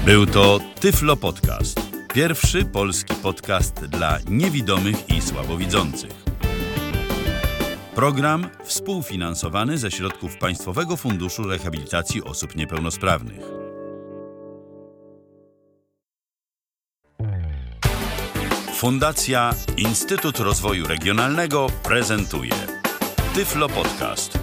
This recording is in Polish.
Był to Tyflo Podcast. Pierwszy polski podcast dla niewidomych i słabowidzących. Program współfinansowany ze środków Państwowego Funduszu Rehabilitacji Osób Niepełnosprawnych. Fundacja Instytut Rozwoju Regionalnego prezentuje Tyflo Podcast.